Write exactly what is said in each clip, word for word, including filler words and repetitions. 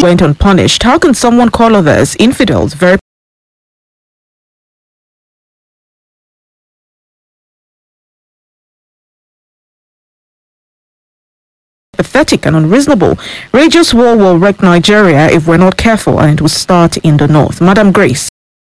went unpunished. How can someone call others infidels? Very pathetic and unreasonable. Ragers war will wreck Nigeria if we're not careful, and it will start in the north. Madam Grace.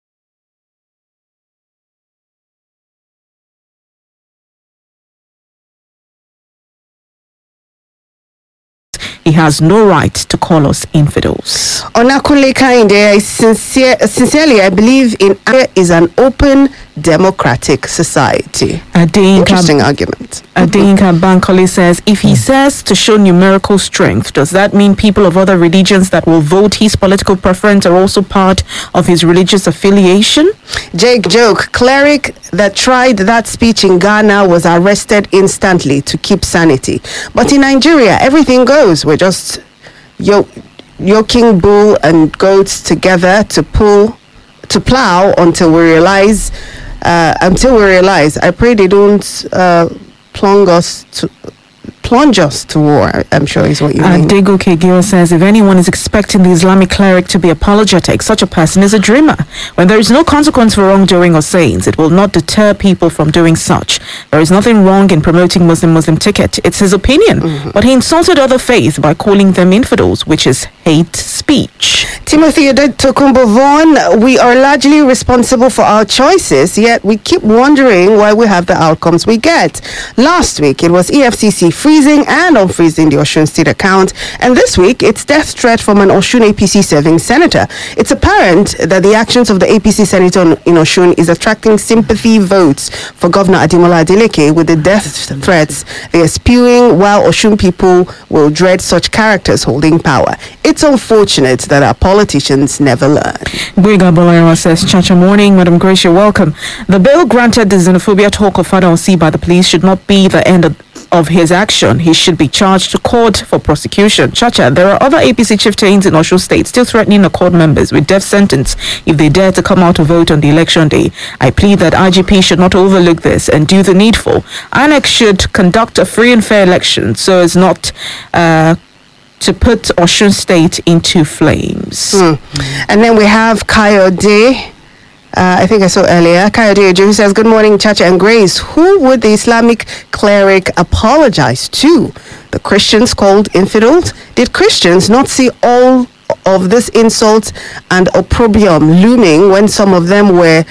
He has no right to call us infidels. Onakunle Kainde, I sincere, sincerely, I believe in is an open democratic society. Adinka, Interesting argument. Adinka Bankole says, if he says to show numerical strength, does that mean people of other religions that will vote his political preference are also part of his religious affiliation? Jake joke, cleric that tried that speech in Ghana was arrested instantly to keep sanity. But in Nigeria, everything goes. We're just yo- yoking bull and goats together to pull, to plow until we realize, uh, until we realize. I pray they don't uh, plunge us to plunge us to war. I'm sure is what you mean. Dego Kegio says, if anyone is expecting the Islamic cleric to be apologetic, such a person is a dreamer. When there is no consequence for wrongdoing or sayings, it will not deter people from doing such. There is nothing wrong in promoting Muslim-Muslim ticket. It's his opinion. Mm-hmm. But he insulted other faiths by calling them infidels, which is hate speech. Timothy Tokumbo Vaughan, we are largely responsible for our choices, yet we keep wondering why we have the outcomes we get. Last week, it was E F C C freezing and unfreezing the Osun State account, and this week, it's death threat from an Osun A P C serving senator. It's apparent that the actions of the A P C senator in Osun is attracting sympathy votes for Governor Ademola Adeleke with the death threats they are spewing, while Osun people will dread such characters holding power. It's unfortunate that our politicians never learn. Buiga Bolayama says, Chacha morning, Madam Grace, you're welcome. The bill granted the xenophobia talk of Father Osi by the police should not be the end of of his action. He should be charged to court for prosecution. Chacha, there are other A P C chieftains in Osun State still threatening the court members with death sentence if they dare to come out to vote on the election day. I plead that I G P should not overlook this and do the needful. I N E C should conduct a free and fair election so as not uh, to put Osun State into flames. Hmm. And then we have Kayode. Uh, I think I saw earlier, Kayode who says, good morning, Chacha and Grace. Who would the Islamic cleric apologize to? The Christians called infidels? Did Christians not see all of this insult and opprobrium looming when some of them were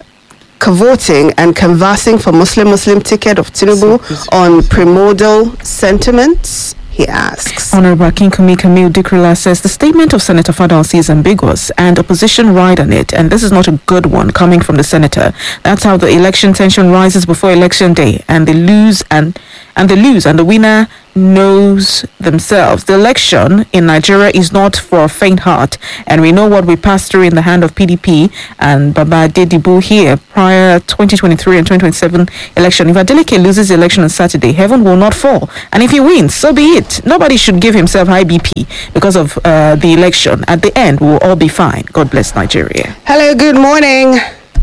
cavorting and canvassing for Muslim-Muslim ticket of Tinubu on primordial sentiments? He asks. Honorable Akinkunmi Camille Dikrila says the statement of Senator Fadalsi is ambiguous and opposition ride on it, and this is not a good one coming from the senator. That's how the election tension rises before election day, and they lose and and they lose and the winner knows themselves. The election in Nigeria is not for a faint heart, and we know what we passed through in the hand of P D P and Baba Dedibu here prior twenty twenty-three and twenty twenty-seven election. If Adeleke loses the election on Saturday, heaven will not fall, and if he wins, so be it. Nobody should give himself high B P because of uh, the election. At the end, we'll all be fine. God bless Nigeria. Hello, good morning.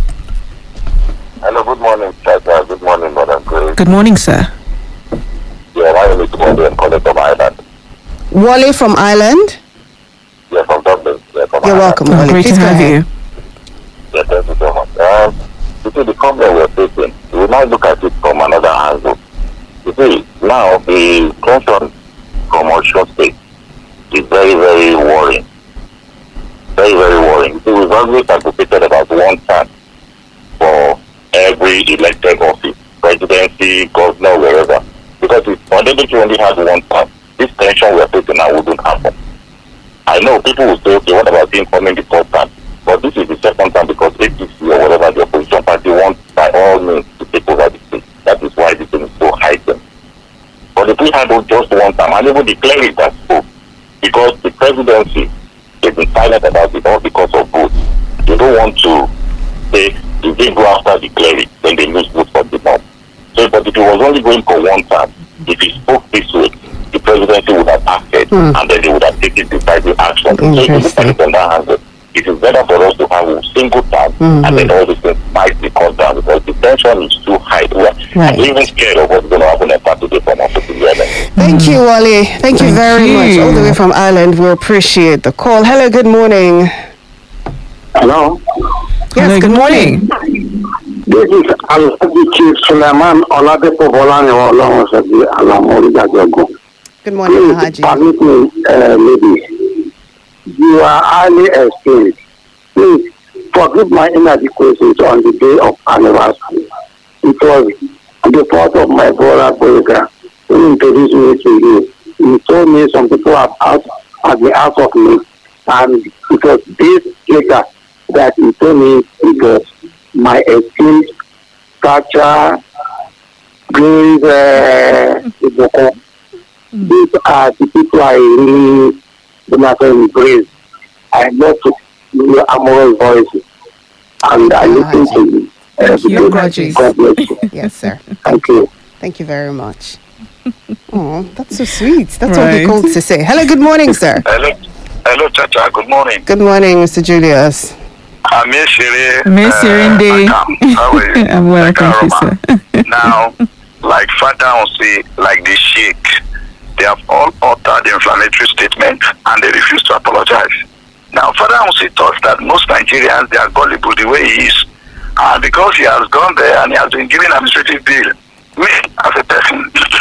Hello, good morning, Chacha. Good morning, Madam Grace. Good morning, sir. Yeah, my name is Wally. I'm calling from Ireland. Wally from Ireland? Yeah, from Dublin. Yeah, from You're Ireland. welcome, Oh, Wally. great Please to go have ahead. you. Yeah, thank you so much. Um, you see, the problem we're facing, we now look at it from another angle. You see, now the tension from Osun State is very, very worrying. Very, very worrying. You see, we've always advocated about one term for every elected office, presidency, governor, wherever. Because if Adeleke only had one term, this tension we're facing now wouldn't happen. I know people will say, okay, what about him coming the first time? But this is the second time because A P C or whatever the opposition party wants by all means to take over the state. That is why this thing is so heightened. But if we had just one time, and even declare it as spoke, because the presidency, they've been silent about it all because of votes. They don't want to say, if they go after the cleric, then they lose votes for the mob. So, but if he was only going for one time, if he spoke this way, the presidency would have acted, mm. and then they would have taken decisive action. So if you look at it on that angle, it is better for us to have a single time, mm-hmm. and then all these things might be cut down because the tension is too high. We're right. even scared of what's going to happen on Saturday from after the Thank you, Wale. Thank you Thank very you. much. All the way from Ireland. We appreciate the call. Hello, good morning. Hello. Yes, Hello, good morning. This is Alhaji Chief Suleiman Oladepo Bolani Olorun Sebi Alamori Jajogun. Good morning, Please Haji. permit me, uh, lady. You are highly esteemed. Please forgive my inadequacies on the day of anniversary. It was the fault of my brother Boyega who introduced me to you. He told me some people have asked at the house of me, and it was this later that he told me it was my esteemed Kacha Grace uh, Iboko. These are the people I really do not embrace. I love to hear amorous voices, and I listen to you. every you, day. Rajesh. God bless you. Yes, sir. Thank you. Thank you very much. Oh, that's so sweet. That's what he Right. called to say. Hello, good morning, sir. Hello, hello, Chacha. Good morning. Good morning, Mister Julius. I'm Miss Shere. Miss Irinde. How are you? I'm well, Eka thank you, Roma. sir. Now, like Father will say, like the Sheikh, they have all uttered inflammatory statements and they refuse to apologize. Now, Father Musi thought that most Nigerians, they are gullible the way he is. And because he has gone there and he has been given administrative bill, me, as a person,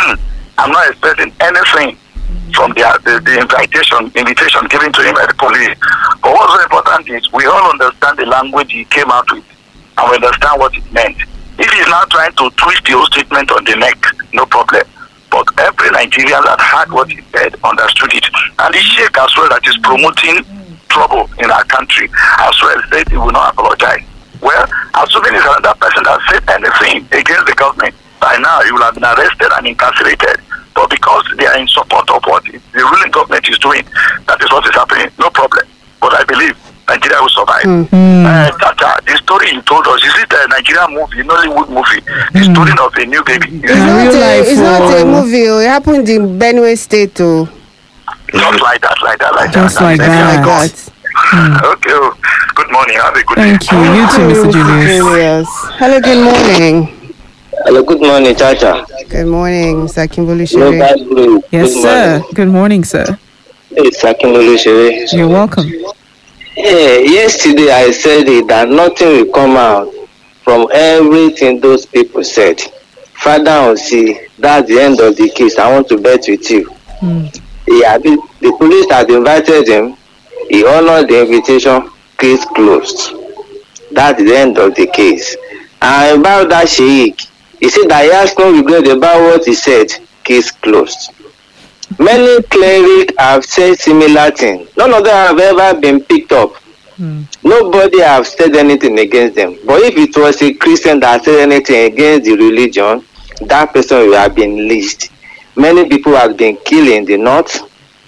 I'm not expecting anything from the, the, the invitation invitation given to him by the police. But what's so important is we all understand the language he came out with and we understand what it meant. If he's now trying to twist the whole statement on the neck, no problem. But every Nigerian that heard what he said understood it. And the Sheikh as well that is promoting trouble in our country as well said he will not apologize. Well, assuming it's another person that said anything against the government, by now he will have been arrested and incarcerated. But because they are in support of what the ruling government is doing, that is what is happening. No problem. But I believe Nigeria will survive. Mm. Uh, Tata, the story you told us, is it a Nigerian movie, Nollywood movie? The story of a new baby. It's In not, real a, life, it's not a oh. movie. oh. It happened in Benue State, too. Just like that, like that, like Just that. like That's that. it. Like that. Okay. oh, Good morning. Have a good Thank day. you. You too, Mister Julius. Julius. Hello, good morning. Hello, good morning, Chacha. Good morning, Mister Kimboli No Shere. bad blue. Yes, Good sir. morning. Good morning, sir. It's Akinlolu Shere. You're welcome. Yeah, yesterday I said it that nothing will come out from everything those people said. Father Osi, that's the end of the case. I want to bet with you. Mm. Yeah, the, the police had invited him. He honored the invitation. Case closed. That's the end of the case. And about that Sheikh, he said that he has no regret about what he said. Case closed. Many clerics have said similar things. None of them have ever been picked up. Mm. Nobody have said anything against them. But if it was a Christian that said anything against the religion, that person will have been lynched. Many people have been killed in the north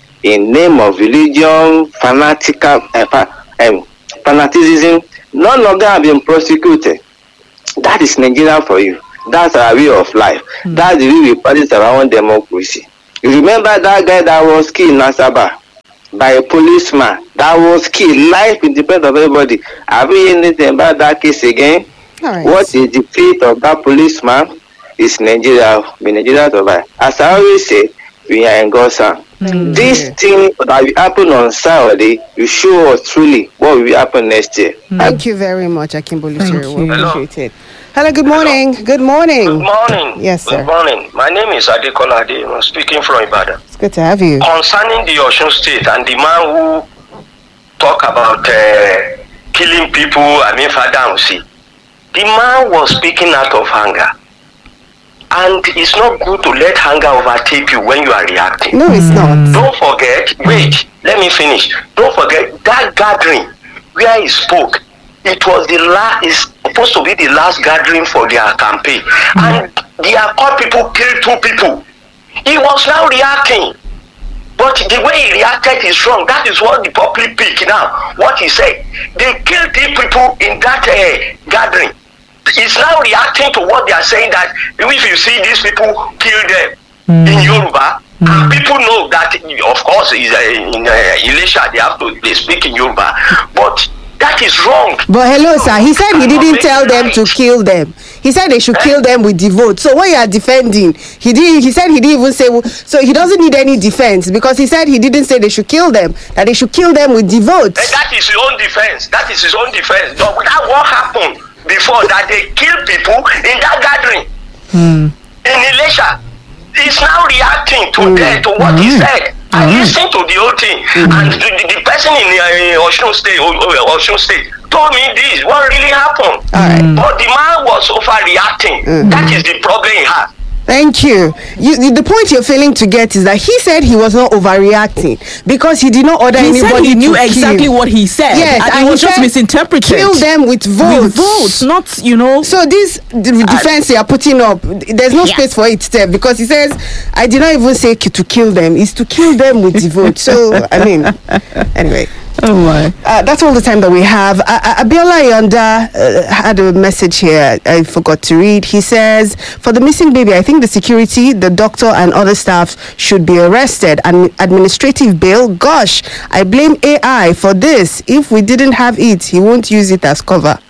in name of religion, fanatical, uh, fa- um, fanaticism. None of them have been prosecuted. That is Nigeria for you. That's our way of life. Mm. That's the way we practice our own democracy. You remember that guy that was killed in Asaba by a policeman that was killed? Life in the presence of everybody. Have you heard anything about that case again? All right. What is the fate of that policeman? Is Nigeria, be Nigeria survive. As I always say, we are in God's hand. Mm. This thing that will happen on Saturday will show us truly what will happen next year. Thank you very much, Akimboli Thank Shere. We you. appreciate it. Hello, good morning. Good morning. Good morning. Yes, sir. Good morning. My name is Adekola Ade. I'm speaking from Ibadan. It's good to have you. Concerning the Osun State and the man who talk about uh, killing people, I mean, Father Osi, the man was speaking out of anger. And it's not good to let anger overtake you when you are reacting. No, it's not. Don't forget, wait, let me finish. Don't forget that gathering where he spoke. It was the last, it's supposed to be the last gathering for their campaign. And the Accord people killed two people. He was now reacting. But the way he reacted is wrong. That is what the public pick now. What he said. They killed three people in that uh, gathering. He's now reacting to what they are saying, that if you see these people kill them Mm. in Yoruba, Mm. and people know that, of course, is uh, in uh, Elisha, they have to they speak in Yoruba. But That is wrong. But hello, sir. He said he didn't tell them to kill them. He said they should Eh? kill them with the vote. So what you are defending? He did. He said he didn't even say. So he doesn't need any defense because he said he didn't say they should kill them. That they should kill them with the vote. Eh, that is his own defense. That is his own defense. But that what happened before that they kill people in that gathering Hmm. in Elisha. He's now reacting to Mm. that, to what he Mm. said. I Mm. listened to the whole thing, Mm. and the, the, the person in uh, Osun State, O- O- Osun State, told me this. What really happened? All right. But the man was overreacting. Mm. That is the problem he has. Thank you. you. The point you're failing to get is that he said he was not overreacting because he did not order He anybody said he knew to exactly kill. what he said. Yes, and, and it was he just said misinterpreted. Kill them with votes. With votes, not, you know. So this the defense you are putting up, there's no Yeah. space for it there because he says, I did not even say ki- to kill them, it's to kill them with the vote. So, I mean, anyway. Oh my. Uh, that's all the time that we have. Uh, uh, Abiola Yonda uh, had a message here I forgot to read. He says, for the missing baby, I think the security, the doctor, and other staff should be arrested. And administrative bail, gosh, I blame A I for this. If we didn't have it, he won't use it as cover.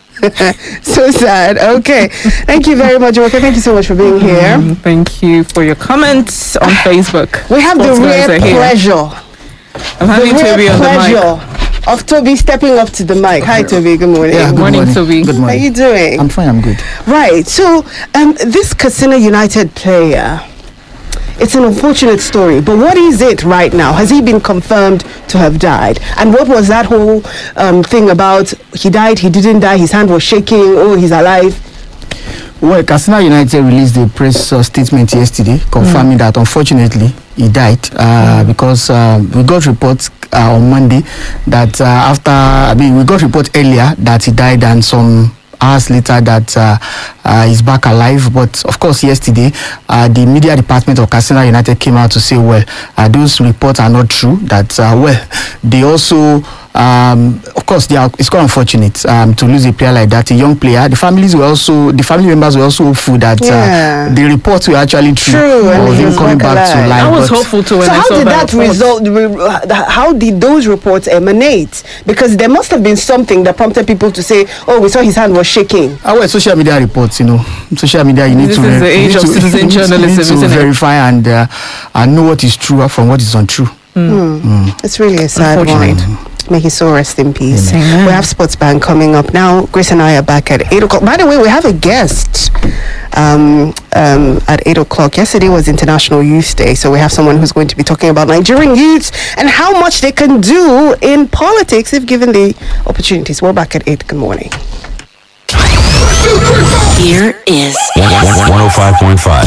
So sad. Okay. Thank you very much, Joker. Thank you so much for being here. Mm, thank you for your comments on Facebook. We have Sports the guys rare are here. pleasure. I'm The having rare Toby on the mic. pleasure of Toby stepping up to the mic. Hi, Toby. Good morning. Yeah, good morning, morning, Toby. Good How morning. are you doing? I'm fine. I'm good. Right. So, um, this Katsina United player, it's an unfortunate story, but what is it right now? Has he been confirmed to have died? And what was that whole um, thing about he died, he didn't die, his hand was shaking, oh, he's alive? Well, Katsina United released a press uh, statement yesterday confirming that unfortunately he died uh, because uh, we got reports uh, on Monday that uh, after I mean we got report earlier that he died and some hours later that uh, uh, he's back alive. But of course, yesterday uh, the media department of Katsina United came out to say, well, uh, those reports are not true. That uh, well, they also. Um, of course, they are, it's quite unfortunate um, to lose a player like that, a young player. The families were also, the family members were also hopeful that Yeah. uh, the reports were actually true, True, and of he him was coming back back to alive. life. I was but- hopeful to when So I how saw did that report. result? re- How did those reports emanate? Because there must have been something that prompted people to say, "Oh, we saw his hand was shaking." Ah, well, social media reports, you know, social media, you need This to, is ver- the you age need of to, citizen you need to- journalism, you need to isn't it? verify and uh, and know what is true from what is untrue. It's really a sad Unfortunate. one. May his soul rest in peace. Amen. We have Sports Bank coming up now. Grace and I are back at eight o'clock. By the way, we have a guest um, um, at eight o'clock. Yesterday was International Youth Day, so we have someone who's going to be talking about Nigerian youths and how much they can do in politics if given the opportunities. We're back at eight. Good morning. Here is one oh five point five.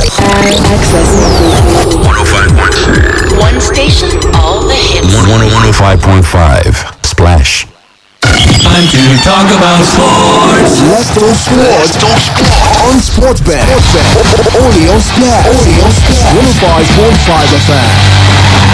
one oh five point six. one station, all the hits. one oh five point five. Splash. Time to talk about sports. Let's go sports. On Sportsbet. Only on Splash. Only on Splash. one oh five point five F M.